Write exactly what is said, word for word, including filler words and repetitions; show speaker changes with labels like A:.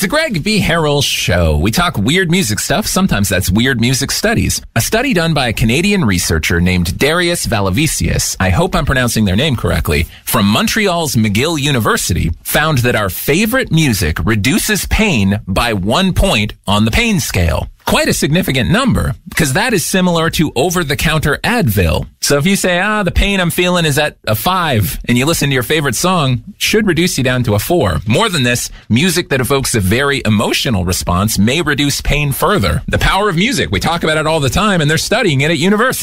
A: the Greg B. Harrell Show. We talk weird music stuff. Sometimes that's weird music studies. A study done by a Canadian researcher named Darius Valavicius, I hope I'm pronouncing their name correctly, from Montreal's McGill University, found that our favorite music reduces pain by one point on the pain scale. Quite a significant number, because that is similar to over-the-counter Advil. So if you say, ah, the pain I'm feeling is at a five, and you listen to your favorite song, it should reduce you down to a four. More than this, music that evokes a very emotional response may reduce pain further. The power of music. We talk about it all the time, and they're studying it at university.